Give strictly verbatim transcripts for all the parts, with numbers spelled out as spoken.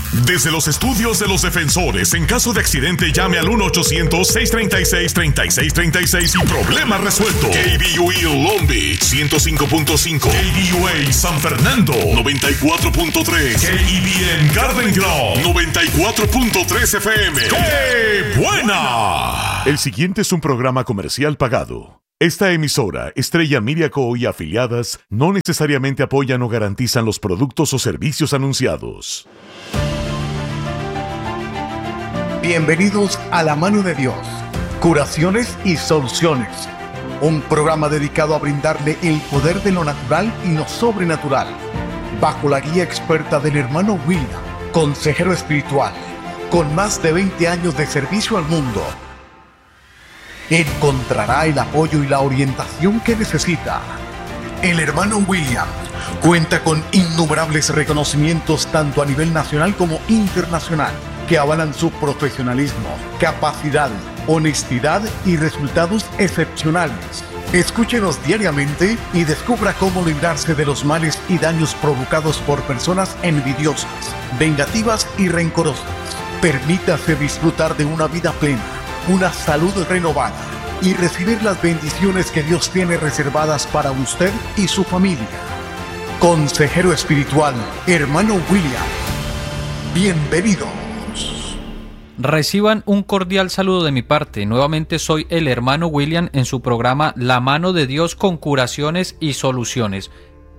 Desde los estudios de los defensores, en caso de accidente, llame al uno ochocientos, seiscientos treinta y seis, treinta y seis treinta y seis y problema resuelto. K B U A Long Beach, ciento cinco punto cinco. K B U A San Fernando, noventa y cuatro punto tres. K E B N Garden Grove, noventa y cuatro punto tres F M. ¡Qué buena! El siguiente es un programa comercial pagado. Esta emisora, Estrella Media Co. y afiliadas, no necesariamente apoyan o garantizan los productos o servicios anunciados. Bienvenidos a La Mano de Dios, Curaciones y Soluciones, un programa dedicado a brindarle el poder de lo natural y lo sobrenatural, bajo la guía experta del hermano William, consejero espiritual, con más de veinte años de servicio al mundo. Encontrará el apoyo y la orientación que necesita. El hermano William cuenta con innumerables reconocimientos tanto a nivel nacional como internacional, que avalan su profesionalismo, capacidad, honestidad y resultados excepcionales. Escúchenos diariamente y descubra cómo librarse de los males y daños provocados por personas envidiosas, vengativas y rencorosas. Permítase disfrutar de una vida plena, una salud renovada y recibir las bendiciones que Dios tiene reservadas para usted y su familia. Consejero espiritual, hermano William. Bienvenido. Reciban un cordial saludo de mi parte. Nuevamente soy el hermano William en su programa La Mano de Dios con Curaciones y Soluciones.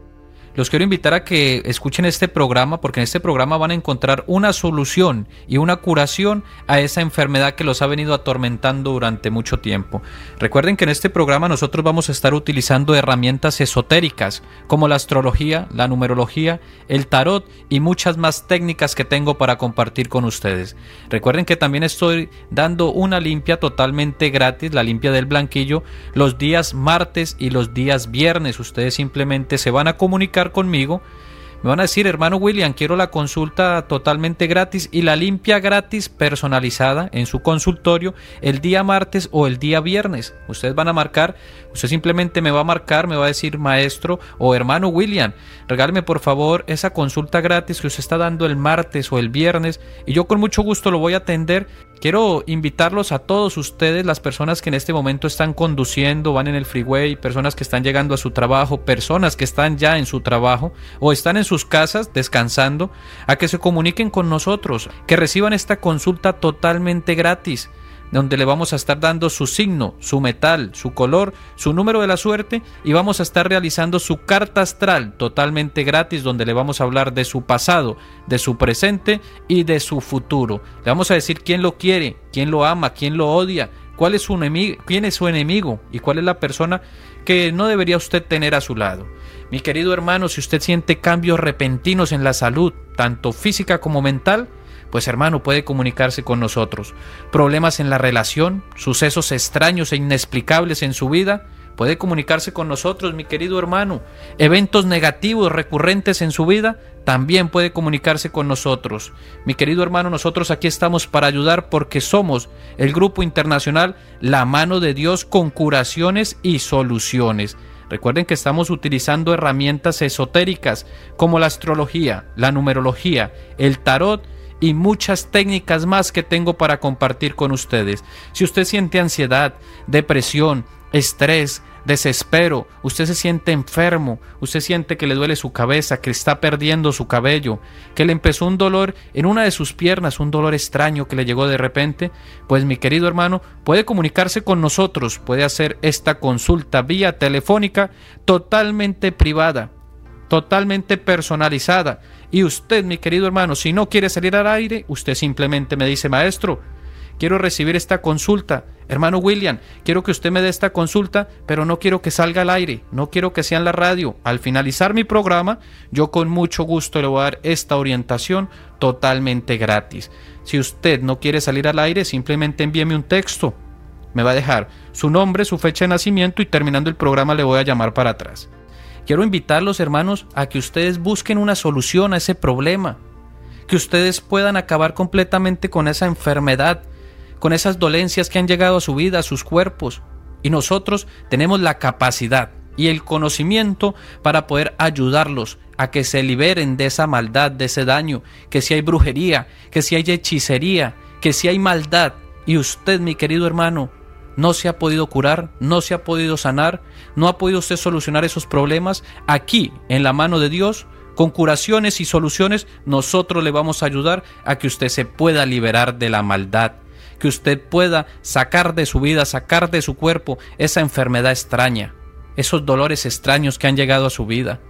Los quiero invitar a que escuchen este programa porque en este programa van a encontrar una solución y una curación a esa enfermedad que los ha venido atormentando durante mucho tiempo. Recuerden que en este programa nosotros vamos a estar utilizando herramientas esotéricas como la astrología, la numerología, el tarot y muchas más técnicas que tengo para compartir con ustedes. Recuerden que también estoy dando una limpia totalmente gratis, la limpia del blanquillo, los días martes y los días viernes. Ustedes simplemente se van a comunicar conmigo, me van a decir: hermano William, quiero la consulta totalmente gratis y la limpia gratis personalizada en su consultorio el día martes o el día viernes. Ustedes van a marcar, usted simplemente me va a marcar, me va a decir: maestro o hermano William, regáleme por favor esa consulta gratis que usted está dando el martes o el viernes y yo con mucho gusto lo voy a atender. Quiero invitarlos a todos ustedes, las personas que en este momento están conduciendo, van en el freeway, personas que están llegando a su trabajo, personas que están ya en su trabajo o están en sus casas descansando, a que se comuniquen con nosotros, que reciban esta consulta totalmente gratis, donde le vamos a estar dando su signo, su metal, su color, su número de la suerte y vamos a estar realizando su carta astral totalmente gratis, donde le vamos a hablar de su pasado, de su presente y de su futuro. Le vamos a decir quién lo quiere, quién lo ama, quién lo odia, cuál es su enemigo, quién es su enemigo y cuál es la persona que no debería usted tener a su lado. Mi querido hermano, si usted siente cambios repentinos en la salud, tanto física como mental, pues hermano, puede comunicarse con nosotros. Problemas en la relación, sucesos extraños e inexplicables en su vida, puede comunicarse con nosotros, mi querido hermano. Eventos negativos recurrentes en su vida, también puede comunicarse con nosotros. Mi querido hermano, nosotros aquí estamos para ayudar porque somos el grupo internacional La Mano de Dios con Curaciones y Soluciones. Recuerden que estamos utilizando herramientas esotéricas como la astrología, la numerología, el tarot y muchas técnicas más que tengo para compartir con ustedes. Si usted siente ansiedad, depresión, estrés, desespero, usted se siente enfermo, usted siente que le duele su cabeza, que está perdiendo su cabello, que le empezó un dolor en una de sus piernas, un dolor extraño que le llegó de repente, pues mi querido hermano, puede comunicarse con nosotros, puede hacer esta consulta vía telefónica totalmente privada, totalmente personalizada. Y usted, mi querido hermano, si no quiere salir al aire, usted simplemente me dice: maestro, quiero recibir esta consulta. Hermano William, quiero que usted me dé esta consulta, pero no quiero que salga al aire, no quiero que sea en la radio. Al finalizar mi programa, yo con mucho gusto le voy a dar esta orientación totalmente gratis. Si usted no quiere salir al aire, simplemente envíeme un texto. Me va a dejar su nombre, su fecha de nacimiento y terminando el programa le voy a llamar para atrás. Quiero invitarlos, hermanos, a que ustedes busquen una solución a ese problema, que ustedes puedan acabar completamente con esa enfermedad, con esas dolencias que han llegado a su vida, a sus cuerpos. Y nosotros tenemos la capacidad y el conocimiento para poder ayudarlos a que se liberen de esa maldad, de ese daño, que si hay brujería, que si hay hechicería, que si hay maldad, y usted, mi querido hermano, no se ha podido curar, no se ha podido sanar, no ha podido usted solucionar esos problemas, aquí, en la mano de Dios, con curaciones y soluciones, nosotros le vamos a ayudar a que usted se pueda liberar de la maldad, que usted pueda sacar de su vida, sacar de su cuerpo esa enfermedad extraña, esos dolores extraños que han llegado a su vida.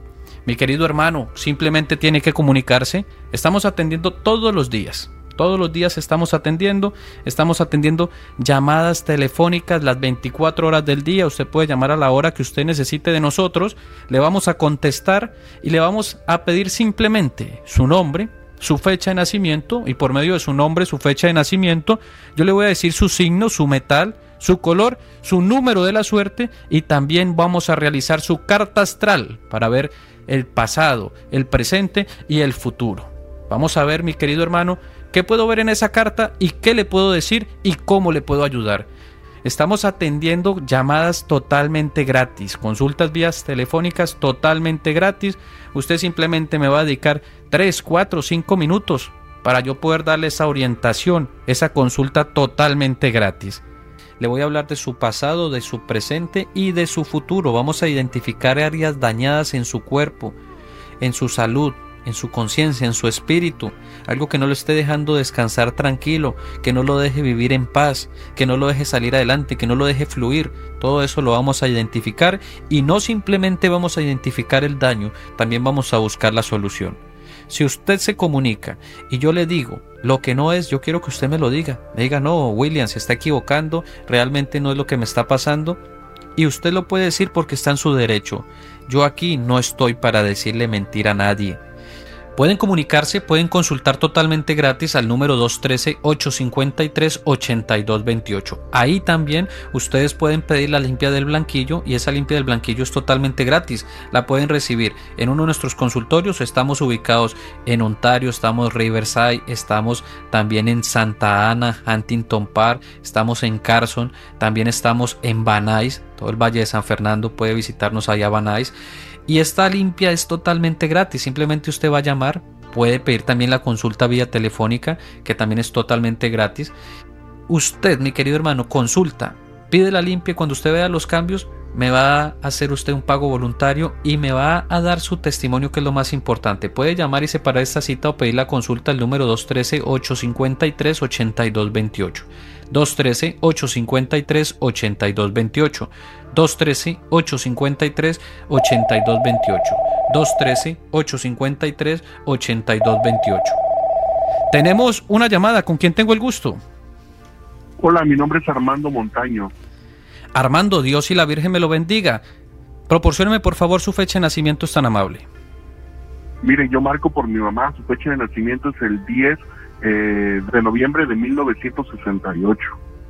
Mi querido hermano, simplemente tiene que comunicarse. Estamos atendiendo todos los días. Todos los días estamos atendiendo, estamos atendiendo llamadas telefónicas las veinticuatro horas del día. Usted puede llamar a la hora que usted necesite de nosotros, le vamos a contestar y le vamos a pedir simplemente su nombre, su fecha de nacimiento, y por medio de su nombre, su fecha de nacimiento, yo le voy a decir su signo, su metal, su color, su número de la suerte, y también vamos a realizar su carta astral para ver el pasado, el presente y el futuro. Vamos a ver, mi querido hermano, qué puedo ver en esa carta y qué le puedo decir y cómo le puedo ayudar. Estamos atendiendo llamadas totalmente gratis, consultas vías telefónicas totalmente gratis. Usted simplemente me va a dedicar tres, cuatro, cinco minutos para yo poder darle esa orientación, esa consulta totalmente gratis. Le voy a hablar de su pasado, de su presente y de su futuro. Vamos a identificar áreas dañadas en su cuerpo, en su salud, en su conciencia, en su espíritu, algo que no lo esté dejando descansar tranquilo, que no lo deje vivir en paz, que no lo deje salir adelante, que no lo deje fluir. Todo eso lo vamos a identificar, y no simplemente vamos a identificar el daño, también vamos a buscar la solución. Si usted se comunica y yo le digo lo que no es, yo quiero que usted me lo diga. Me diga, no, William, se está equivocando, realmente no es lo que me está pasando. Y usted lo puede decir porque está en su derecho. Yo aquí no estoy para decirle mentira a nadie. Pueden comunicarse, pueden consultar totalmente gratis al número dos uno tres, ocho cinco tres, ocho dos dos ocho. Ahí también ustedes pueden pedir la limpia del blanquillo, y esa limpia del blanquillo es totalmente gratis. La pueden recibir en uno de nuestros consultorios. Estamos ubicados en Ontario, estamos en Riverside, estamos también en Santa Ana, Huntington Park, estamos en Carson, también estamos en Van Nuys, todo el Valle de San Fernando puede visitarnos allá a Van Nuys. Y esta limpia es totalmente gratis, simplemente usted va a llamar, puede pedir también la consulta vía telefónica, que también es totalmente gratis. Usted, mi querido hermano, consulta, pide la limpia, y cuando usted vea los cambios, me va a hacer usted un pago voluntario y me va a dar su testimonio, que es lo más importante. Puede llamar y separar esta cita o pedir la consulta al número dos uno tres, ocho cinco tres, ocho dos dos ocho. dos uno tres, ocho cinco tres, ocho dos dos ocho. dos uno tres, ocho cinco tres, ocho dos dos ocho. dos uno tres, ocho cinco tres, ocho dos dos ocho. Tenemos una llamada. ¿Con quién tengo el gusto? Hola, mi nombre es Armando Montaño. Armando, Dios y la Virgen me lo bendiga. Proporcióneme por favor su fecha de nacimiento, es tan amable. Mire, yo marco por mi mamá. Su fecha de nacimiento es el diez eh, de noviembre de mil novecientos sesenta y ocho.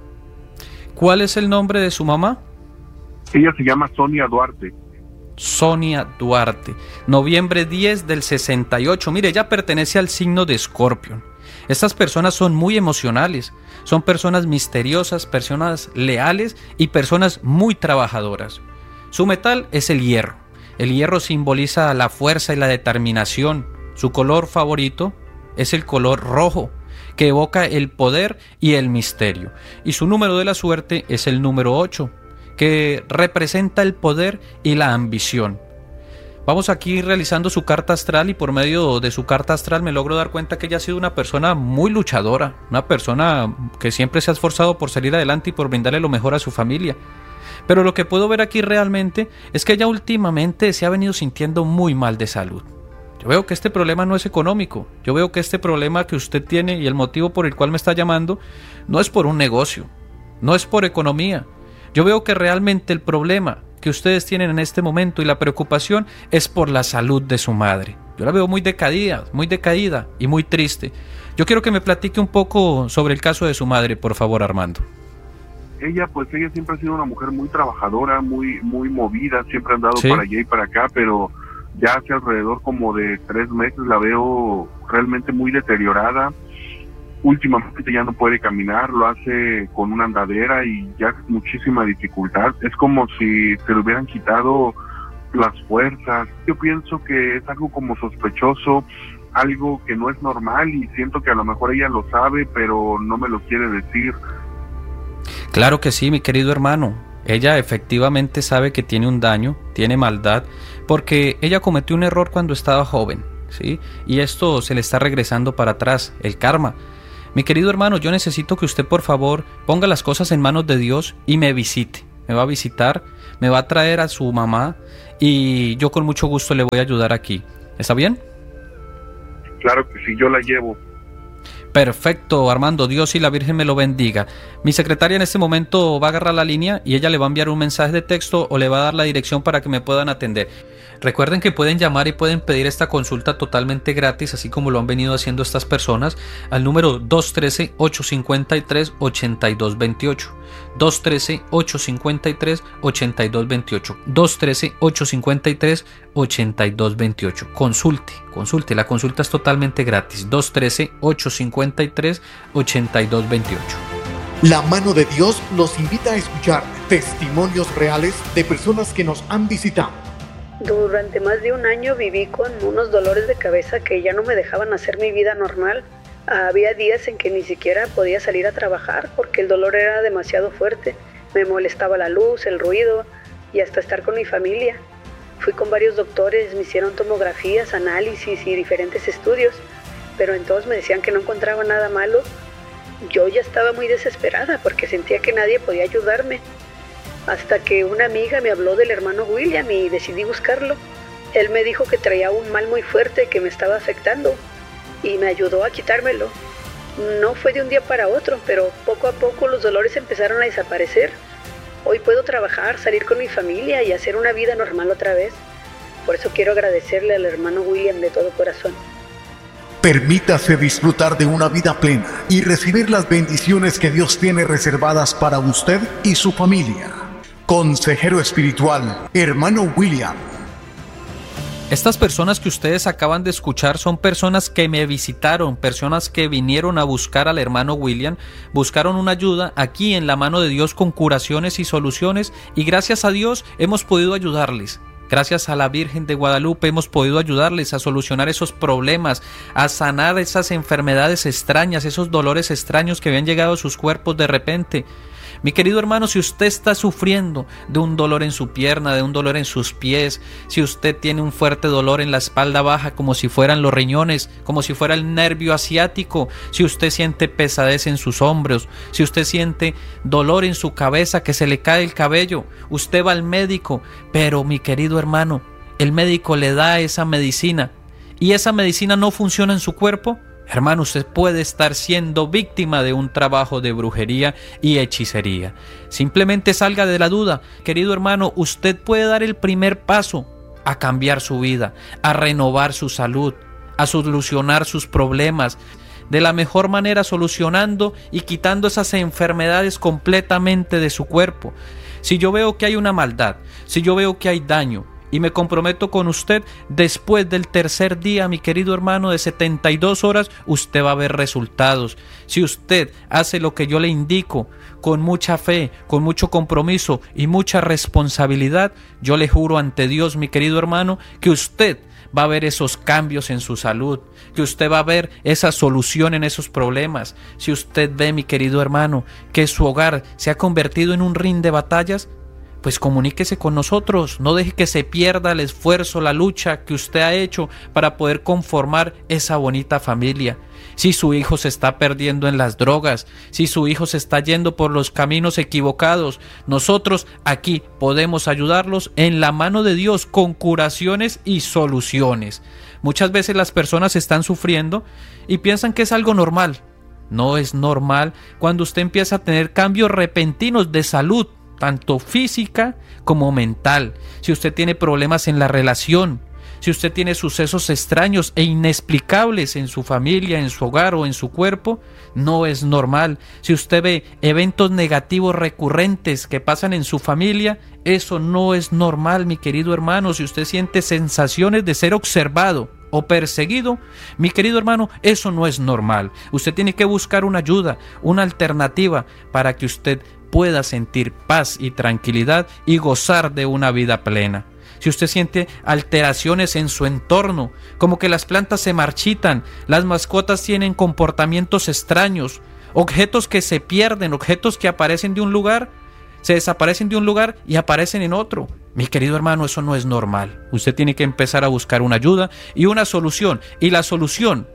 ¿Cuál es el nombre de su mamá? Ella se llama Sonia Duarte. Sonia Duarte. Noviembre diez del sesenta y ocho. Mire, ella pertenece al signo de Escorpio. Estas personas son muy emocionales, son personas misteriosas, personas leales y personas muy trabajadoras. Su metal es el hierro. El hierro simboliza la fuerza y la determinación. Su color favorito es el color rojo, que evoca el poder y el misterio. Y su número de la suerte es el número ocho, que representa el poder y la ambición. Vamos aquí realizando su carta astral, y por medio de su carta astral me logro dar cuenta que ella ha sido una persona muy luchadora, una persona que siempre se ha esforzado por salir adelante y por brindarle lo mejor a su familia. Pero lo que puedo ver aquí realmente es que ella últimamente se ha venido sintiendo muy mal de salud. Yo veo que este problema no es económico, yo veo que este problema que usted tiene y el motivo por el cual me está llamando no es por un negocio, no es por economía. Yo veo que realmente el problema que ustedes tienen en este momento y la preocupación es por la salud de su madre. Yo la veo muy decaída, muy decaída y muy triste. Yo quiero que me platique un poco sobre el caso de su madre, por favor, Armando. Ella, pues ella siempre ha sido una mujer muy trabajadora, muy muy movida, siempre ha andado ¿Sí? para allá y para acá, pero ya hace alrededor como de tres meses la veo realmente muy deteriorada. Últimamente ya no puede caminar, lo hace con una andadera y ya muchísima dificultad. Es como si se le hubieran quitado las fuerzas. Yo pienso que es algo como sospechoso, algo que no es normal, y siento que a lo mejor ella lo sabe, pero no me lo quiere decir. Claro que sí, mi querido hermano. Ella efectivamente sabe que tiene un daño, tiene maldad, porque ella cometió un error cuando estaba joven, ¿sí? Y esto se le está regresando para atrás, el karma. Mi querido hermano, yo necesito que usted por favor ponga las cosas en manos de Dios y me visite. Me va a visitar, me va a traer a su mamá y yo con mucho gusto le voy a ayudar aquí. ¿Está bien? Claro que sí, yo la llevo. Perfecto, Armando, Dios y la Virgen me lo bendiga. Mi secretaria en este momento va a agarrar la línea y ella le va a enviar un mensaje de texto o le va a dar la dirección para que me puedan atender. Recuerden que pueden llamar y pueden pedir esta consulta totalmente gratis, así como lo han venido haciendo estas personas, al número dos uno tres, ocho cinco tres, ocho dos dos ocho. dos uno tres, ocho cinco tres, ocho dos dos ocho. dos uno tres, ocho cinco tres, ocho dos dos ocho. Consulte, consulte, la consulta es totalmente gratis. dos uno tres, ocho cinco tres, ocho dos dos ocho. La mano de Dios nos invita a escuchar testimonios reales de personas que nos han visitado. Durante más de un año viví con unos dolores de cabeza que ya no me dejaban hacer mi vida normal. Había días en que ni siquiera podía salir a trabajar porque el dolor era demasiado fuerte. Me molestaba la luz, el ruido y hasta estar con mi familia. Fui con varios doctores, me hicieron tomografías, análisis y diferentes estudios, pero en todos me decían que no encontraba nada malo. Yo ya estaba muy desesperada porque sentía que nadie podía ayudarme. Hasta que una amiga me habló del hermano William y decidí buscarlo. Él me dijo que traía un mal muy fuerte que me estaba afectando y me ayudó a quitármelo. No fue de un día para otro, pero poco a poco los dolores empezaron a desaparecer. Hoy puedo trabajar, salir con mi familia y hacer una vida normal otra vez. Por eso quiero agradecerle al hermano William de todo corazón. Permítase disfrutar de una vida plena y recibir las bendiciones que Dios tiene reservadas para usted y su familia. Consejero espiritual, hermano William. Estas personas que ustedes acaban de escuchar son personas que me visitaron, personas que vinieron a buscar al hermano William, buscaron una ayuda aquí en la mano de Dios con curaciones y soluciones, y gracias a Dios hemos podido ayudarles. Gracias a la Virgen de Guadalupe hemos podido ayudarles a solucionar esos problemas, a sanar esas enfermedades extrañas, esos dolores extraños que habían llegado a sus cuerpos de repente. Mi querido hermano, si usted está sufriendo de un dolor en su pierna, de un dolor en sus pies, si usted tiene un fuerte dolor en la espalda baja como si fueran los riñones, como si fuera el nervio asiático, si usted siente pesadez en sus hombros, si usted siente dolor en su cabeza, que se le cae el cabello, usted va al médico, pero mi querido hermano, el médico le da esa medicina y esa medicina no funciona en su cuerpo. Hermano, usted puede estar siendo víctima de un trabajo de brujería y hechicería. Simplemente salga de la duda. Querido hermano, usted puede dar el primer paso a cambiar su vida, a renovar su salud, a solucionar sus problemas, de la mejor manera solucionando y quitando esas enfermedades completamente de su cuerpo. Si yo veo que hay una maldad, si yo veo que hay daño, y me comprometo con usted, después del tercer día, mi querido hermano, de setenta y dos horas, usted va a ver resultados. Si usted hace lo que yo le indico, con mucha fe, con mucho compromiso y mucha responsabilidad, yo le juro ante Dios, mi querido hermano, que usted va a ver esos cambios en su salud, que usted va a ver esa solución en esos problemas. Si usted ve, mi querido hermano, que su hogar se ha convertido en un ring de batallas, pues comuníquese con nosotros, no deje que se pierda el esfuerzo, la lucha que usted ha hecho para poder conformar esa bonita familia. Si su hijo se está perdiendo en las drogas, si su hijo se está yendo por los caminos equivocados, nosotros aquí podemos ayudarlos en la mano de Dios con curaciones y soluciones. Muchas veces las personas están sufriendo y piensan que es algo normal. No es normal cuando usted empieza a tener cambios repentinos de salud, tanto física como mental. Si usted tiene problemas en la relación, si usted tiene sucesos extraños e inexplicables en su familia, en su hogar o en su cuerpo, no es normal. Si usted ve eventos negativos recurrentes que pasan en su familia, eso no es normal, mi querido hermano. Si usted siente sensaciones de ser observado o perseguido, mi querido hermano, eso no es normal. Usted tiene que buscar una ayuda, una alternativa para que usted pueda sentir paz y tranquilidad y gozar de una vida plena. si usted siente alteraciones en su entorno, como que las plantas se marchitan, las mascotas tienen comportamientos extraños, objetos que se pierden, objetos que aparecen de un lugar, se desaparecen de un lugar y aparecen en otro. Mi querido hermano, eso no es normal. Usted tiene que empezar a buscar una ayuda y una solución. Y la solución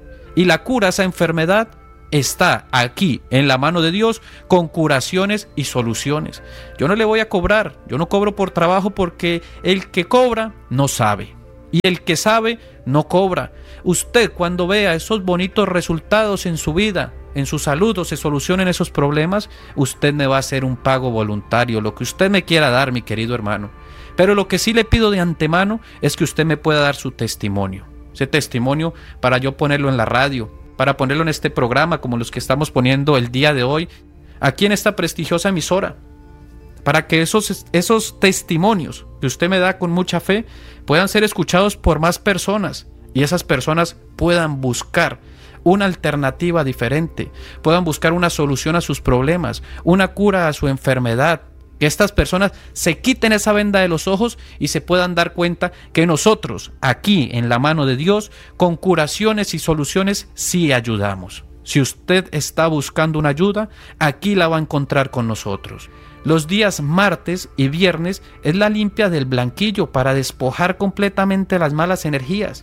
y la cura a esa enfermedad está aquí en la mano de Dios, con curaciones y soluciones. Yo no le voy a cobrar, yo no cobro por trabajo, porque el que cobra no sabe y el que sabe no cobra. Usted, cuando vea esos bonitos resultados en su vida, en su salud, o se solucionen esos problemas, usted me va a hacer un pago voluntario, lo que usted me quiera dar, mi querido hermano. Pero lo que sí le pido de antemano es que usted me pueda dar su testimonio, ese testimonio para yo ponerlo en la radio, para ponerlo en este programa como los que estamos poniendo el día de hoy, aquí en esta prestigiosa emisora, para que esos, esos testimonios que usted me da con mucha fe puedan ser escuchados por más personas y esas personas puedan buscar una alternativa diferente, puedan buscar una solución a sus problemas, una cura a su enfermedad, que estas personas se quiten esa venda de los ojos y se puedan dar cuenta que nosotros, aquí en la mano de Dios, con curaciones y soluciones, sí ayudamos. Si usted está buscando una ayuda, aquí la va a encontrar con nosotros. Los días martes y viernes es la limpia del blanquillo para despojar completamente las malas energías.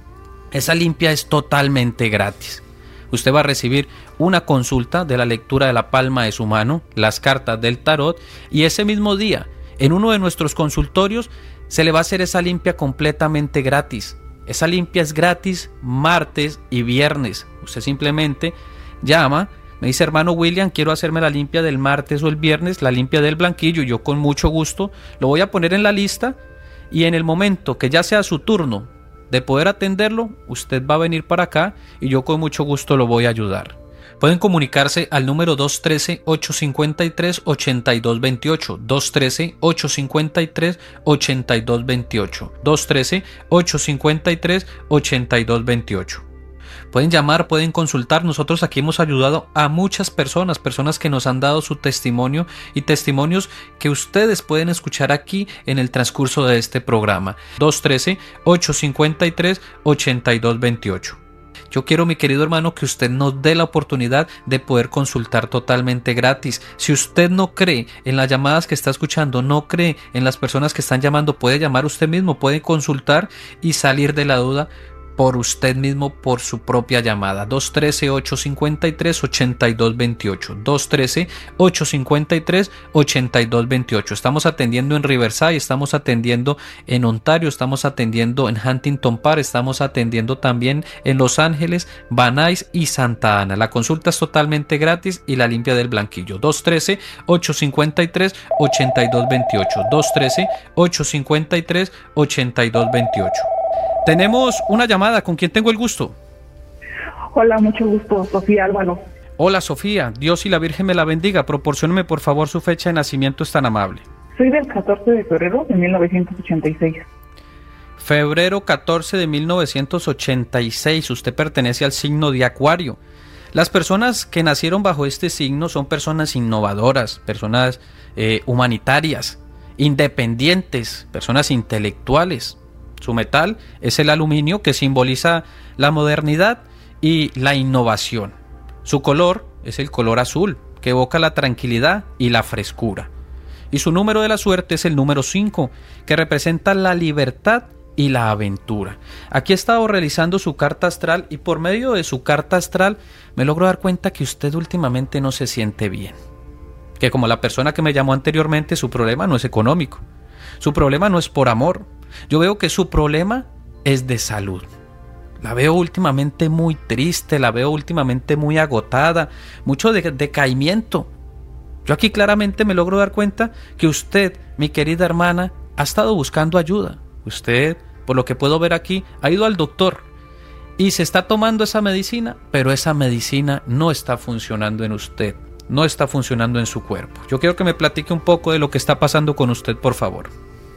Esa limpia es totalmente gratis. Usted va a recibir una consulta de la lectura de la palma de su mano, las cartas del tarot, y ese mismo día, en uno de nuestros consultorios, se le va a hacer esa limpia completamente gratis. Esa limpia es gratis martes y viernes. Usted simplemente llama, me dice: hermano William, quiero hacerme la limpia del martes o el viernes, la limpia del blanquillo. Yo con mucho gusto lo voy a poner en la lista, y en el momento que ya sea su turno de poder atenderlo, usted va a venir para acá y yo con mucho gusto lo voy a ayudar. Pueden comunicarse al número dos uno tres, ocho cinco tres, ocho dos dos ocho, dos uno tres, ocho cinco tres, ocho dos dos ocho, dos uno tres, ocho cinco tres, ocho dos dos ocho. Pueden llamar, pueden consultar. Nosotros aquí hemos ayudado a muchas personas, personas que nos han dado su testimonio y testimonios que ustedes pueden escuchar aquí en el transcurso de este programa. dos uno tres, ocho cinco tres, ocho dos dos ocho. Yo quiero, mi querido hermano, que usted nos dé la oportunidad de poder consultar totalmente gratis. Si usted no cree en las llamadas que está escuchando, no cree en las personas que están llamando, puede llamar usted mismo, puede consultar y salir de la duda por usted mismo, por su propia llamada. dos uno tres, ocho cinco tres, ocho dos dos ocho, dos uno tres, ocho cinco tres, ocho dos dos ocho. Estamos atendiendo en Riverside, estamos atendiendo en Ontario, estamos atendiendo en Huntington Park, estamos atendiendo también en Los Ángeles, Van Nuys y Santa Ana. La consulta es totalmente gratis y la limpia del blanquillo. dos uno tres, ocho cinco tres, ocho dos dos ocho, dos uno tres, ocho cinco tres, ocho dos dos ocho. Tenemos una llamada. ¿Con quién tengo el gusto? Hola, mucho gusto, Sofía Álvaro. Hola, Sofía. Dios y la Virgen me la bendiga. Proporcióneme, por favor, su fecha de nacimiento, es tan amable. Soy del catorce de febrero de mil novecientos ochenta y seis. Febrero catorce de mil novecientos ochenta y seis. Usted pertenece al signo de Acuario. Las personas que nacieron bajo este signo son personas innovadoras, personas eh, humanitarias, independientes, personas intelectuales. Su metal es el aluminio, que simboliza la modernidad y la innovación. Su color es el color azul, que evoca la tranquilidad y la frescura. Y su número de la suerte es el número cinco, que representa la libertad y la aventura. Aquí he estado realizando su carta astral y por medio de su carta astral me logro dar cuenta que usted últimamente no se siente bien. Que como la persona que me llamó anteriormente, su problema no es económico. Su problema no es por amor. Yo veo que su problema es de salud. La veo últimamente muy triste, la veo últimamente muy agotada, mucho de decaimiento. Yo aquí claramente me logro dar cuenta que usted, mi querida hermana, ha estado buscando ayuda. Usted, por lo que puedo ver aquí, ha ido al doctor y se está tomando esa medicina, pero esa medicina no está funcionando en usted, no está funcionando en su cuerpo. Yo quiero que me platique un poco de lo que está pasando con usted, por favor.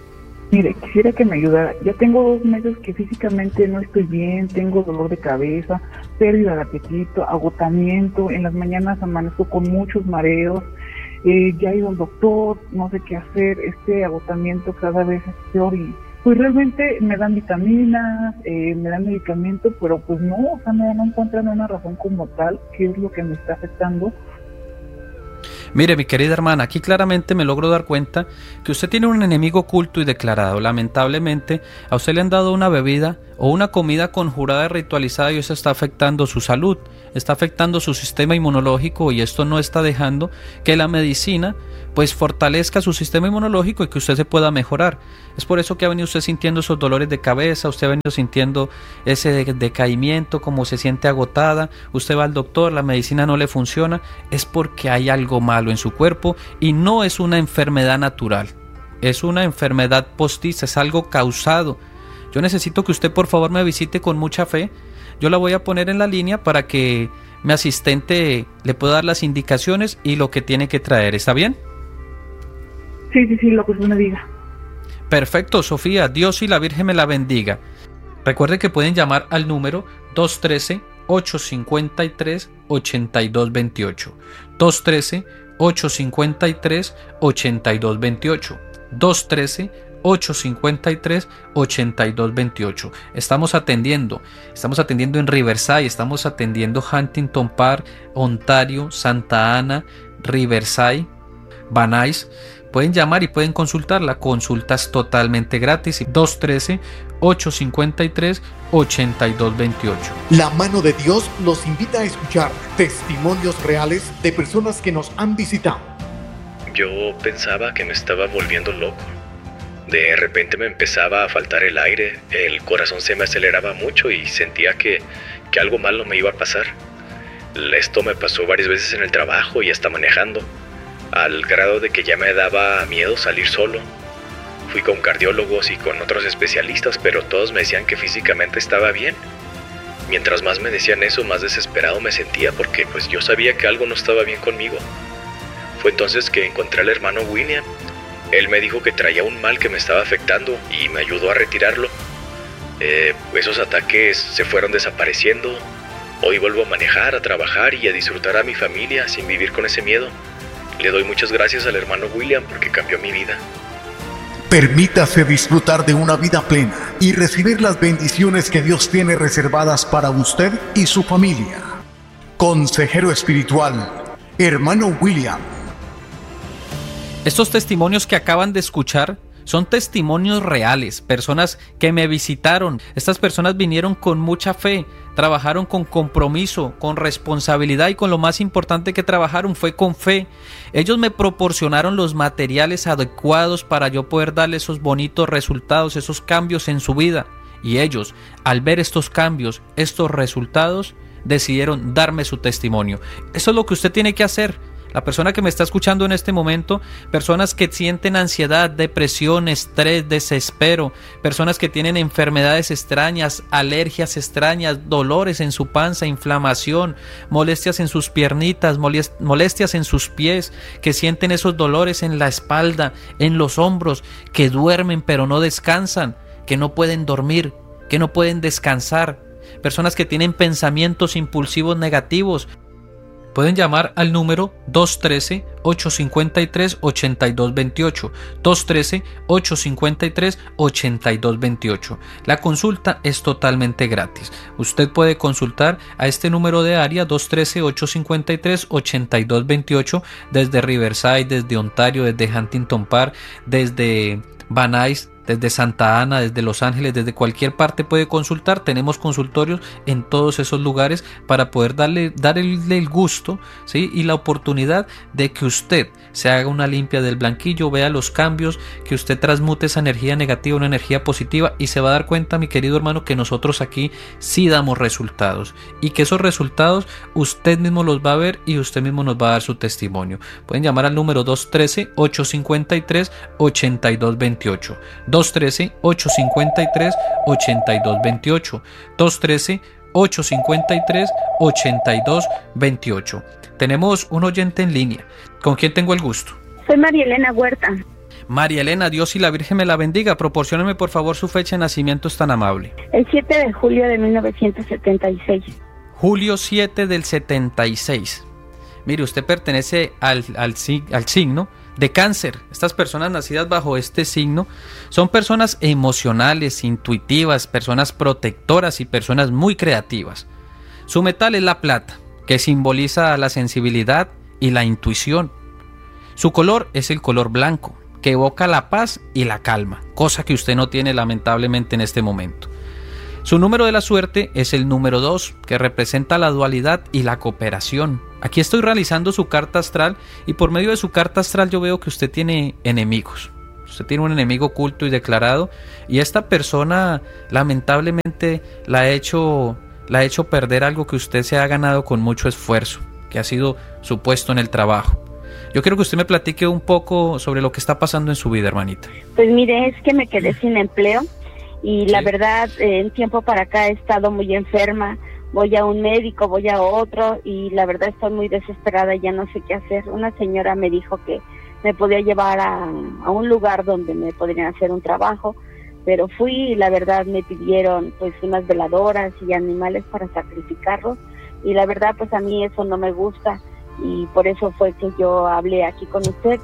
Mire, quisiera que me ayudara. Ya tengo dos meses que físicamente no estoy bien, tengo dolor de cabeza, pérdida de apetito, agotamiento, en las mañanas amanezco con muchos mareos, eh, ya he ido al doctor, no sé qué hacer, este agotamiento cada vez es peor y Pues realmente me dan vitaminas, eh, me dan medicamento, pero pues no, o sea, no, no encuentran una razón como tal, qué es lo que me está afectando. Mire, mi querida hermana, aquí claramente me logro dar cuenta que usted tiene un enemigo oculto y declarado. Lamentablemente, a usted le han dado una bebida o una comida conjurada y ritualizada y eso está afectando su salud, está afectando su sistema inmunológico y esto no está dejando que la medicina pues fortalezca su sistema inmunológico y que usted se pueda mejorar. Es por eso que ha venido usted sintiendo esos dolores de cabeza, usted ha venido sintiendo ese decaimiento, como se siente agotada, usted va al doctor, la medicina no le funciona, es porque hay algo malo en su cuerpo y no es una enfermedad natural, es una enfermedad postiza, es algo causado. Yo necesito que usted por favor me visite con mucha fe, yo la voy a poner en la línea para que mi asistente le pueda dar las indicaciones y lo que tiene que traer, ¿está bien? Sí, sí, sí, lo que usted me diga. Perfecto, Sofía, Dios y la Virgen me la bendiga. Recuerde que pueden llamar al número dos uno tres, ocho cinco tres, ocho dos dos ocho. dos uno tres, ocho cinco tres, ocho dos dos ocho. dos uno tres, ocho cinco tres, ocho dos dos ocho. Estamos atendiendo, estamos atendiendo en Riverside, estamos atendiendo Huntington Park, Ontario, Santa Ana, Riverside, Van Nuys. Pueden llamar y pueden consultar, la consulta es totalmente gratis. dos uno tres, ocho cinco tres, ocho dos dos ocho. La mano de Dios los invita a escuchar testimonios reales de personas que nos han visitado. Yo pensaba que me estaba volviendo loco. De repente me empezaba a faltar el aire, el corazón se me aceleraba mucho y sentía que, que algo malo me iba a pasar. Esto me pasó varias veces en el trabajo y hasta manejando, al grado de que ya me daba miedo salir solo. Fui con cardiólogos y con otros especialistas, pero todos me decían que físicamente estaba bien. Mientras más me decían eso, más desesperado me sentía porque pues yo sabía que algo no estaba bien conmigo. Fue entonces que encontré al hermano William. Él me dijo que traía un mal que me estaba afectando y me ayudó a retirarlo. Eh, esos ataques se fueron desapareciendo. Hoy vuelvo a manejar, a trabajar y a disfrutar a mi familia sin vivir con ese miedo. Le doy muchas gracias al hermano William porque cambió mi vida. Permítase disfrutar de una vida plena y recibir las bendiciones que Dios tiene reservadas para usted y su familia. Consejero espiritual, hermano William. Estos testimonios que acaban de escuchar son testimonios reales, personas que me visitaron. Estas personas vinieron con mucha fe, trabajaron con compromiso, con responsabilidad y con lo más importante que trabajaron fue con fe. Ellos me proporcionaron los materiales adecuados para yo poder darle esos bonitos resultados, esos cambios en su vida. Y ellos, al ver estos cambios, estos resultados, decidieron darme su testimonio. Eso es lo que usted tiene que hacer. La persona que me está escuchando en este momento, personas que sienten ansiedad, depresión, estrés, desespero, personas que tienen enfermedades extrañas, alergias extrañas, dolores en su panza, inflamación, molestias en sus piernitas, molestias en sus pies, que sienten esos dolores en la espalda, en los hombros, que duermen pero no descansan, que no pueden dormir, que no pueden descansar, personas que tienen pensamientos impulsivos negativos. Pueden llamar al número dos uno tres, ocho cinco tres, ocho dos dos ocho, dos uno tres, ocho cinco tres, ocho dos dos ocho. La consulta es totalmente gratis. Usted puede consultar a este número de área dos uno tres, ocho cinco tres, ocho dos dos ocho desde Riverside, desde Ontario, desde Huntington Park, desde Van Nuys, desde Santa Ana, desde Los Ángeles, desde cualquier parte puede consultar. Tenemos consultorios en todos esos lugares para poder darle, darle el gusto, ¿sí? Y la oportunidad de que usted se haga una limpia del blanquillo, vea los cambios, que usted transmute esa energía negativa en una energía positiva y se va a dar cuenta, mi querido hermano, que nosotros aquí sí damos resultados y que esos resultados usted mismo los va a ver y usted mismo nos va a dar su testimonio. Pueden llamar al número dos uno tres, ocho cinco tres, ocho dos dos ocho. dos uno tres, ocho cinco tres, ocho dos dos ocho, dos uno tres, ocho cinco tres, ocho dos dos ocho. Tenemos un oyente en línea. ¿Con quién tengo el gusto? Soy María Elena Huerta. María Elena, Dios y la Virgen me la bendiga. Proporcióneme por favor su fecha de nacimiento, es tan amable. El siete de julio de mil novecientos setenta y seis. Julio siete del setenta y seis. Mire, usted pertenece al, al, al signo de Cáncer. Estas personas nacidas bajo este signo son personas emocionales, intuitivas, personas protectoras y personas muy creativas. Su metal es la plata, que simboliza la sensibilidad y la intuición. Su color es el color blanco, que evoca la paz y la calma, cosa que usted no tiene lamentablemente en este momento. Su número de la suerte es el número dos, que representa la dualidad y la cooperación. Aquí estoy realizando su carta astral y por medio de su carta astral yo veo que usted tiene enemigos. Usted tiene un enemigo oculto y declarado, y esta persona lamentablemente la ha hecho, la ha hecho perder algo que usted se ha ganado con mucho esfuerzo, que ha sido su puesto en el trabajo. Yo quiero que usted me platique un poco sobre lo que está pasando en su vida, hermanita. Pues mire, es que me quedé sin empleo. Y sí. La verdad, eh, en tiempo para acá he estado muy enferma, voy a un médico, voy a otro, y la verdad estoy muy desesperada, ya no sé qué hacer. Una señora me dijo que me podía llevar a, a un lugar donde me podrían hacer un trabajo, pero fui y la verdad me pidieron pues unas veladoras y animales para sacrificarlos, y la verdad pues a mí eso no me gusta, y por eso fue que yo hablé aquí con usted.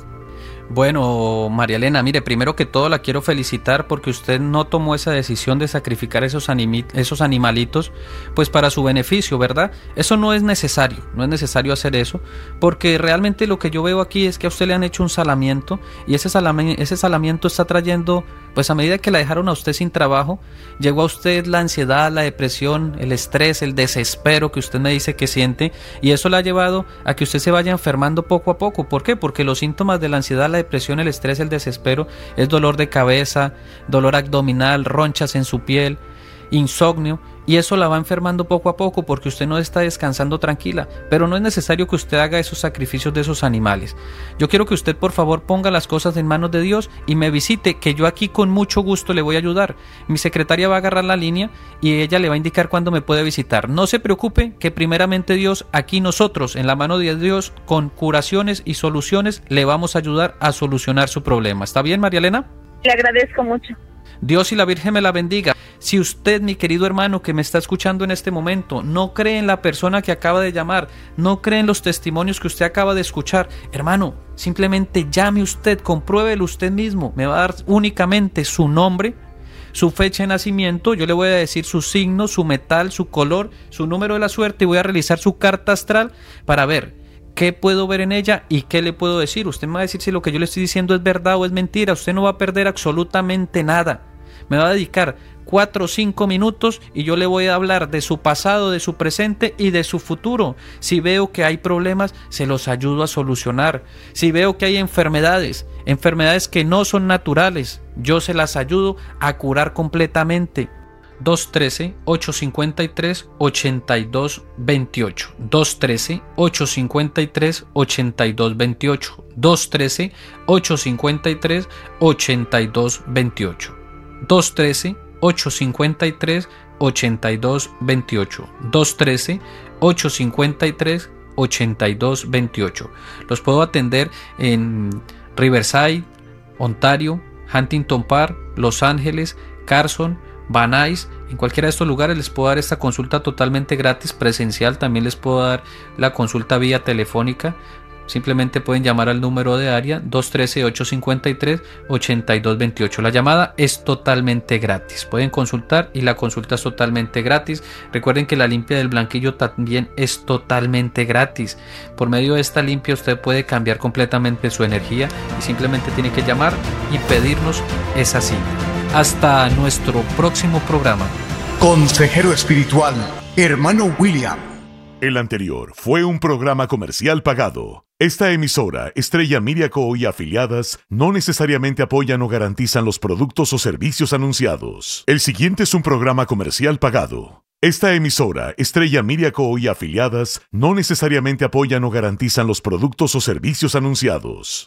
Bueno, María Elena, mire, primero que todo la quiero felicitar porque usted no tomó esa decisión de sacrificar esos, animi- esos animalitos pues para su beneficio, ¿verdad? Eso no es necesario, no es necesario hacer eso, porque realmente lo que yo veo aquí es que a usted le han hecho un salamiento, y ese, salami- ese salamiento está trayendo, pues a medida que la dejaron a usted sin trabajo, llegó a usted la ansiedad, la depresión, el estrés, el desespero que usted me dice que siente, y eso le ha llevado a que usted se vaya enfermando poco a poco. ¿Por qué? Porque los síntomas de la ansiedad, la depresión, el estrés, el desespero es dolor de cabeza, dolor abdominal, ronchas en su piel, insomnio, y eso la va enfermando poco a poco porque usted no está descansando tranquila. Pero no es necesario que usted haga esos sacrificios de esos animales. Yo quiero que usted por favor ponga las cosas en manos de Dios y me visite, que yo aquí con mucho gusto le voy a ayudar. Mi secretaria va a agarrar la línea y ella le va a indicar cuándo me puede visitar. No se preocupe, que primeramente Dios, aquí nosotros en la mano de Dios, con curaciones y soluciones, le vamos a ayudar a solucionar su problema. ¿Está bien, María Elena? Le agradezco mucho. Dios y la Virgen me la bendiga. Si usted, mi querido hermano que me está escuchando en este momento, no cree en la persona que acaba de llamar, no cree en los testimonios que usted acaba de escuchar, hermano, simplemente llame usted, compruébelo usted mismo. Me va a dar únicamente su nombre, su fecha de nacimiento, yo le voy a decir su signo, su metal, su color, su número de la suerte, y voy a realizar su carta astral para ver qué puedo ver en ella y qué le puedo decir. Usted me va a decir si lo que yo le estoy diciendo es verdad o es mentira. Usted no va a perder absolutamente nada. Me va a dedicar cuatro o cinco minutos y yo le voy a hablar de su pasado, de su presente y de su futuro. Si veo que hay problemas, se los ayudo a solucionar. Si veo que hay enfermedades, enfermedades que no son naturales, yo se las ayudo a curar completamente. dos uno tres, ocho cinco tres, ocho dos dos ocho. dos uno tres, ocho cinco tres, ocho dos dos ocho. dos uno tres, ocho cinco tres, ocho dos dos ocho. dos uno tres, ocho cinco tres, ocho dos dos ocho. dos uno tres, ocho cinco tres, ocho dos dos ocho. Los puedo atender en Riverside, Ontario, Huntington Park, Los Ángeles, Carson, Van Nuys. En cualquiera de estos lugares les puedo dar esta consulta totalmente gratis, presencial. También les puedo dar la consulta vía telefónica. Simplemente pueden llamar al número de área dos uno tres, ocho cinco tres, ocho dos dos ocho. La llamada es totalmente gratis. Pueden consultar y la consulta es totalmente gratis. Recuerden que la limpia del blanquillo también es totalmente gratis. Por medio de esta limpia usted puede cambiar completamente su energía y simplemente tiene que llamar y pedirnos esa cita. Hasta nuestro próximo programa. Consejero espiritual, hermano William. El anterior fue un programa comercial pagado. Esta emisora, Estrella Miracle y afiliadas, no necesariamente apoyan o garantizan los productos o servicios anunciados. El siguiente es un programa comercial pagado. Esta emisora, Estrella Miracle y afiliadas, no necesariamente apoyan o garantizan los productos o servicios anunciados.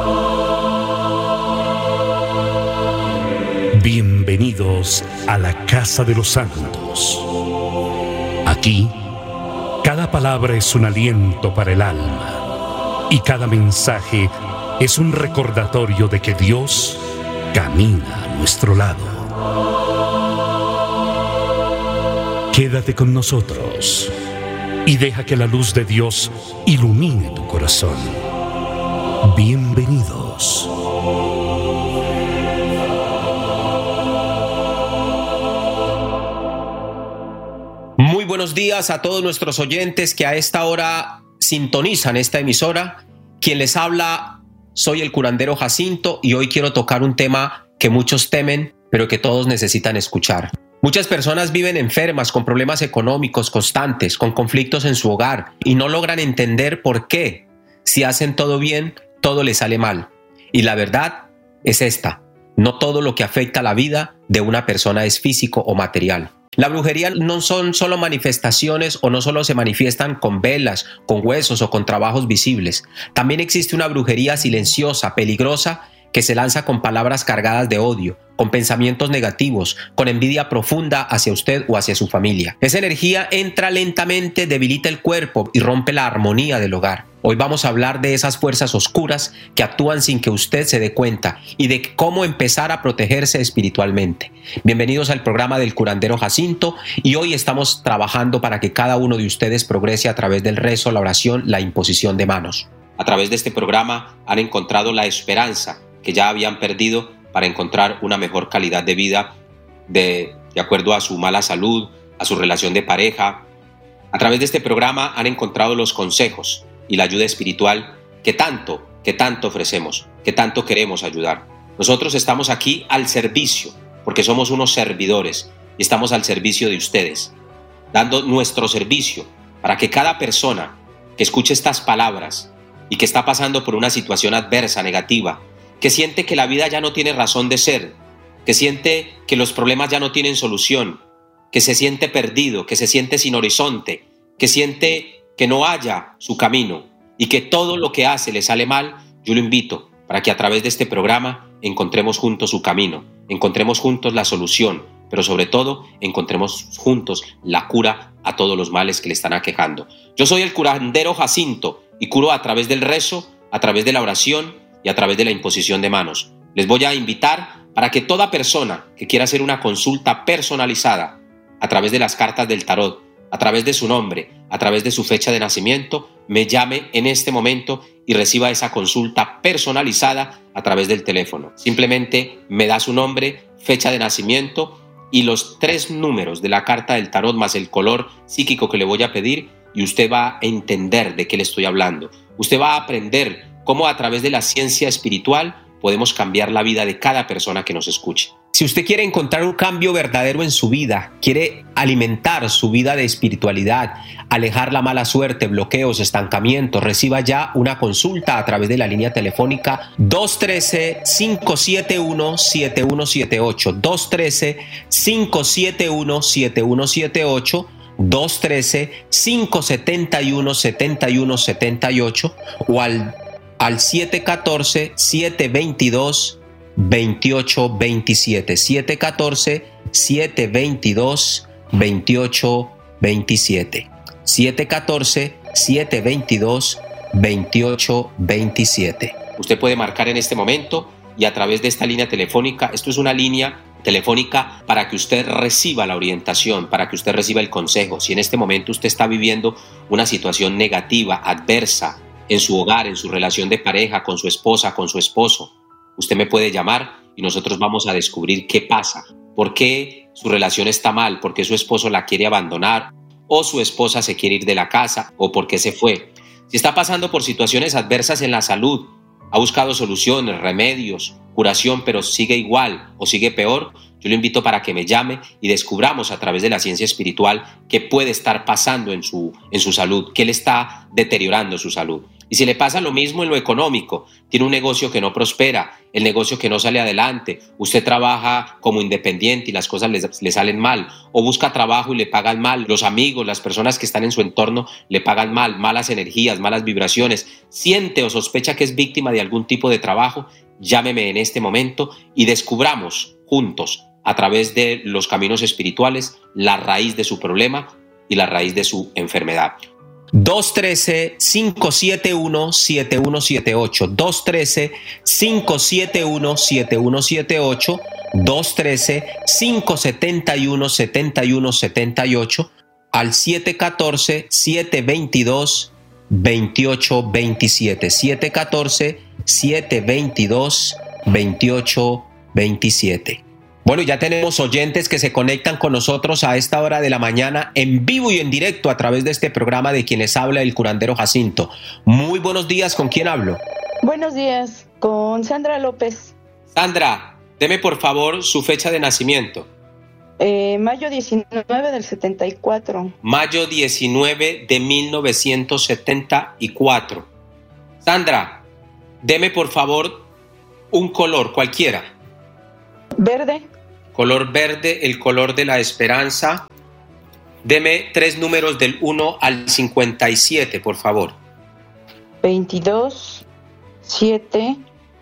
Bienvenidos a la Casa de los Santos. Aquí, cada palabra es un aliento para el alma y cada mensaje es un recordatorio de que Dios camina a nuestro lado. Quédate con nosotros y deja que la luz de Dios ilumine tu corazón. Bienvenidos. Muy buenos días a todos nuestros oyentes que a esta hora sintonizan esta emisora. Quien les habla, soy el curandero Jacinto y hoy quiero tocar un tema que muchos temen, pero que todos necesitan escuchar. Muchas personas viven enfermas, con problemas económicos constantes, con conflictos en su hogar y no logran entender por qué. Si hacen todo bien, todo les sale mal. Y la verdad es esta: no todo lo que afecta la vida de una persona es físico o material. La brujería no son solo manifestaciones o no solo se manifiestan con velas, con huesos o con trabajos visibles. También existe una brujería silenciosa, peligrosa, que se lanza con palabras cargadas de odio, con pensamientos negativos, con envidia profunda hacia usted o hacia su familia. Esa energía entra lentamente, debilita el cuerpo y rompe la armonía del hogar. Hoy vamos a hablar de esas fuerzas oscuras que actúan sin que usted se dé cuenta y de cómo empezar a protegerse espiritualmente. Bienvenidos al programa del curandero Jacinto y hoy estamos trabajando para que cada uno de ustedes progrese a través del rezo, la oración, la imposición de manos. A través de este programa han encontrado la esperanza que ya habían perdido para encontrar una mejor calidad de vida de, de acuerdo a su mala salud, a su relación de pareja. A través de este programa han encontrado los consejos y la ayuda espiritual que tanto, que tanto ofrecemos, que tanto queremos ayudar. Nosotros estamos aquí al servicio, porque somos unos servidores y estamos al servicio de ustedes, dando nuestro servicio para que cada persona que escuche estas palabras y que está pasando por una situación adversa, negativa, que siente que la vida ya no tiene razón de ser, que siente que los problemas ya no tienen solución, que se siente perdido, que se siente sin horizonte, que siente que no haya su camino y que todo lo que hace le sale mal, yo lo invito para que a través de este programa encontremos juntos su camino, encontremos juntos la solución, pero sobre todo encontremos juntos la cura a todos los males que le están aquejando. Yo soy el curandero Jacinto y curo a través del rezo, a través de la oración y a través de la imposición de manos. Les voy a invitar para que toda persona que quiera hacer una consulta personalizada a través de las cartas del tarot, a través de su nombre, a través de su fecha de nacimiento, me llame en este momento y reciba esa consulta personalizada a través del teléfono. Simplemente me da su nombre, fecha de nacimiento y los tres números de la carta del tarot más el color psíquico que le voy a pedir y usted va a entender de qué le estoy hablando. Usted va a aprender cómo a través de la ciencia espiritual podemos cambiar la vida de cada persona que nos escuche. Si usted quiere encontrar un cambio verdadero en su vida, quiere alimentar su vida de espiritualidad, alejar la mala suerte, bloqueos, estancamientos, reciba ya una consulta a través de la línea telefónica dos uno tres, cinco siete uno, siete uno siete ocho, dos uno tres, cinco siete uno, siete uno siete ocho, dos uno tres, cinco siete uno, siete uno siete ocho o al, al siete uno cuatro, siete dos dos, veintiocho veintisiete, siete uno cuatro, siete dos dos, veintiocho veintisiete, siete uno cuatro, siete dos dos, veintiocho veintisiete. Usted puede marcar en este momento y a través de esta línea telefónica, esto es una línea telefónica para que usted reciba la orientación, para que usted reciba el consejo. Si en este momento usted está viviendo una situación negativa, adversa, en su hogar, en su relación de pareja, con su esposa, con su esposo, usted me puede llamar y nosotros vamos a descubrir qué pasa, por qué su relación está mal, por qué su esposo la quiere abandonar o su esposa se quiere ir de la casa o por qué se fue. Si está pasando por situaciones adversas en la salud, ha buscado soluciones, remedios, curación, pero sigue igual o sigue peor, yo lo invito para que me llame y descubramos a través de la ciencia espiritual qué puede estar pasando en su, en su salud, qué le está deteriorando su salud. Y si le pasa lo mismo en lo económico, tiene un negocio que no prospera, el negocio que no sale adelante, usted trabaja como independiente y las cosas le, le salen mal, o busca trabajo y le pagan mal, los amigos, las personas que están en su entorno le pagan mal, malas energías, malas vibraciones, siente o sospecha que es víctima de algún tipo de trabajo, llámeme en este momento y descubramos juntos a través de los caminos espirituales la raíz de su problema y la raíz de su enfermedad. dos uno tres, cinco siete uno, siete uno siete ocho, dos uno tres, cinco siete uno, siete uno siete ocho, dos uno tres, cinco siete uno, siete uno siete ocho, al siete uno cuatro, siete dos dos, veintiocho veintisiete, siete uno cuatro, siete dos dos, dos ocho dos siete. Bueno, ya tenemos oyentes que se conectan con nosotros a esta hora de la mañana en vivo y en directo a través de este programa de quienes habla el curandero Jacinto. Muy buenos días, ¿con quién hablo? Buenos días, con Sandra López. Sandra, deme por favor su fecha de nacimiento. Eh, mayo diecinueve del setenta y cuatro. Mayo diecinueve de mil novecientos setenta y cuatro. Sandra, deme por favor un color, cualquiera. Verde. Color verde, el color de la esperanza. Deme tres números del uno al cincuenta y siete, por favor. veintidós, siete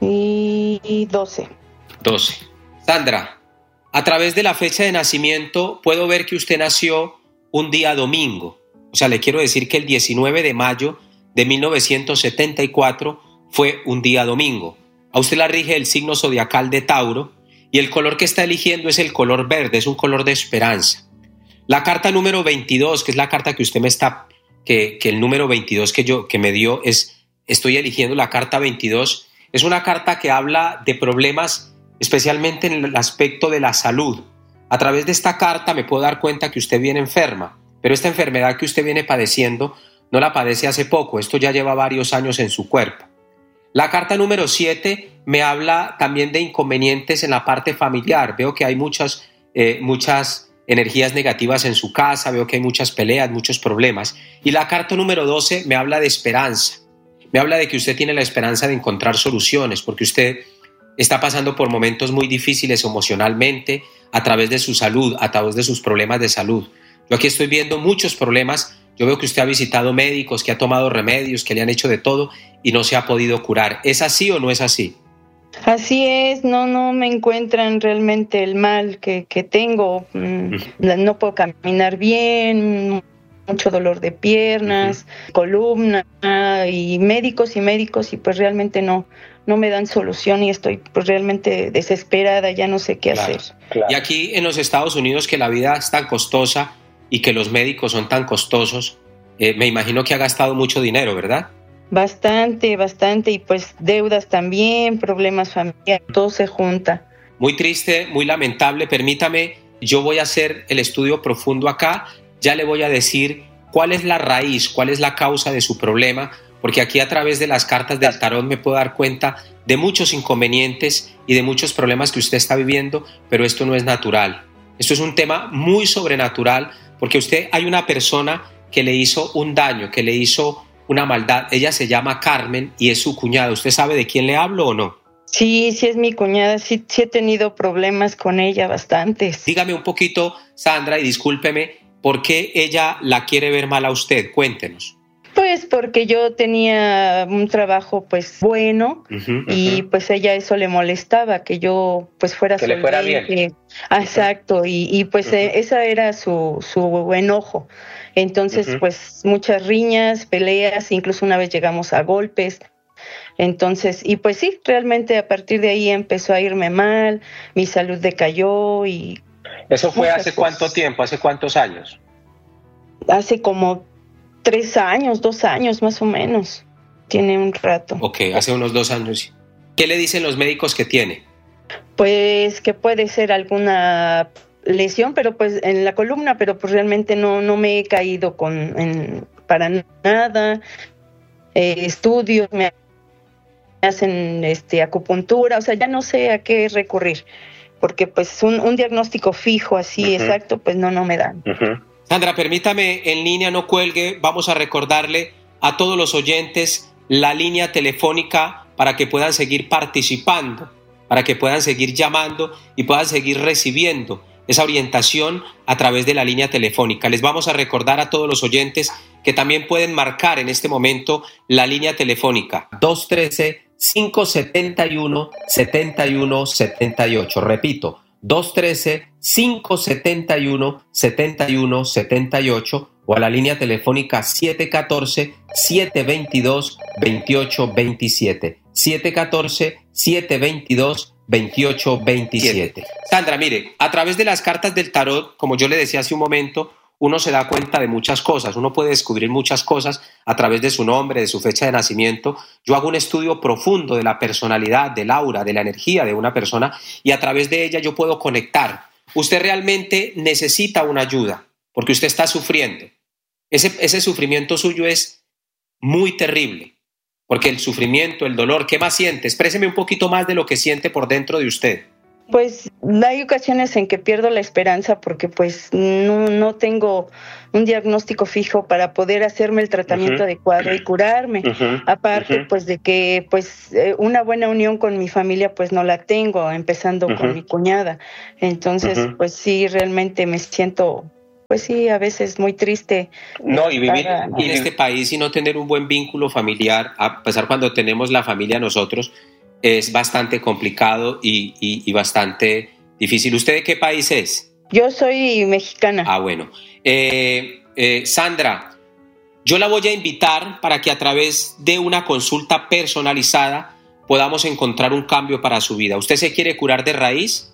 y doce. doce. Sandra, a través de la fecha de nacimiento puedo ver que usted nació un día domingo. O sea, le quiero decir que el diecinueve de mayo de mil novecientos setenta y cuatro fue un día domingo. A usted la rige el signo zodiacal de Tauro y el color que está eligiendo es el color verde, es un color de esperanza. La carta número veintidós, que es la carta que usted me está, que, que el número veintidós que, yo, que me dio es, estoy eligiendo la carta veintidós, es una carta que habla de problemas, especialmente en el aspecto de la salud. A través de esta carta me puedo dar cuenta que usted viene enferma, pero esta enfermedad que usted viene padeciendo no la padece hace poco, esto ya lleva varios años en su cuerpo. La carta número siete me habla también de inconvenientes en la parte familiar. Veo que hay muchas, eh, muchas energías negativas en su casa, veo que hay muchas peleas, muchos problemas. Y la carta número doce me habla de esperanza. Me habla de que usted tiene la esperanza de encontrar soluciones, porque usted está pasando por momentos muy difíciles emocionalmente, a través de su salud, a través de sus problemas de salud. Yo aquí estoy viendo muchos problemas. Yo veo que usted ha visitado médicos, que ha tomado remedios, que le han hecho de todo y no se ha podido curar. ¿Es así o no es así? Así es, no, no me encuentran realmente el mal que, que tengo. Mm, no puedo caminar bien, mucho dolor de piernas, uh-huh. columna, y médicos y médicos y pues realmente no, no me dan solución y estoy pues realmente desesperada, ya no sé qué claro, hacer. Claro. Y aquí en los Estados Unidos, que la vida es tan costosa y que los médicos son tan costosos, eh, me imagino que ha gastado mucho dinero, ¿verdad? Bastante, bastante, y pues deudas también, problemas familiares, todo se junta. Muy triste, muy lamentable. Permítame, yo voy a hacer el estudio profundo acá, ya le voy a decir cuál es la raíz, cuál es la causa de su problema, porque aquí a través de las cartas del tarot me puedo dar cuenta de muchos inconvenientes y de muchos problemas que usted está viviendo, pero esto no es natural. Esto es un tema muy sobrenatural, porque usted hay una persona que le hizo un daño, que le hizo una maldad. Ella se llama Carmen y es su cuñada. ¿Usted sabe de quién le hablo o no? Sí, sí es mi cuñada. Sí, sí he tenido problemas con ella, bastantes. Dígame un poquito, Sandra, y discúlpeme, ¿por qué ella la quiere ver mal a usted? Cuéntenos. Pues porque yo tenía un trabajo pues bueno uh-huh, y uh-huh. pues ella eso le molestaba, que yo pues fuera que solvente. Le fuera bien. Ah, exacto, y, y pues uh-huh. eh, esa era su, su enojo. Entonces uh-huh. pues muchas riñas, peleas, incluso una vez llegamos a golpes. Entonces, y pues sí, realmente a partir de ahí empezó a irme mal, mi salud decayó y... ¿Eso fue hace cosas. Cuánto tiempo? ¿Hace cuántos años? Hace como tres años, dos años más o menos. Tiene un rato. Ok, hace unos dos años. ¿Qué le dicen los médicos que tiene? Pues que puede ser alguna lesión, pero pues en la columna, pero pues realmente no, no me he caído con en, para nada. Eh, estudios, me hacen este acupuntura, o sea, ya no sé a qué recurrir, porque pues un, un diagnóstico fijo así uh-huh. exacto, pues no, no me dan. Uh-huh. Sandra, permítame, en línea, no cuelgue, vamos a recordarle a todos los oyentes la línea telefónica para que puedan seguir participando, para que puedan seguir llamando y puedan seguir recibiendo esa orientación a través de la línea telefónica. Les vamos a recordar a todos los oyentes que también pueden marcar en este momento la línea telefónica dos uno tres, cinco siete uno, siete uno siete ocho. Repito, dos uno tres, cinco siete uno, siete uno siete ocho o a la línea telefónica siete uno cuatro, siete dos dos, dos ocho dos siete. siete uno cuatro, siete dos dos, dos ocho dos siete. Sandra, mire, a través de las cartas del tarot, como yo le decía hace un momento, uno se da cuenta de muchas cosas, uno puede descubrir muchas cosas a través de su nombre, de su fecha de nacimiento. Yo hago un estudio profundo de la personalidad, del aura, de la energía de una persona y a través de ella yo puedo conectar. Usted realmente necesita una ayuda porque usted está sufriendo. Ese, ese sufrimiento suyo es muy terrible porque el sufrimiento, el dolor, ¿qué más siente? Expréseme un poquito más de lo que siente por dentro de usted. Pues hay ocasiones en que pierdo la esperanza porque pues no, no tengo un diagnóstico fijo para poder hacerme el tratamiento uh-huh. adecuado y curarme. Uh-huh. Aparte uh-huh. pues de que pues una buena unión con mi familia pues no la tengo, empezando uh-huh. con mi cuñada. Entonces uh-huh. pues sí, realmente me siento pues sí, a veces muy triste. No, y vivir para, en este país y no tener un buen vínculo familiar, a pesar cuando tenemos la familia nosotros, es bastante complicado y, y, y bastante difícil. ¿Usted de qué país es? Yo soy mexicana. Ah, bueno. Eh, eh, Sandra, yo la voy a invitar para que a través de una consulta personalizada podamos encontrar un cambio para su vida. ¿Usted se quiere curar de raíz?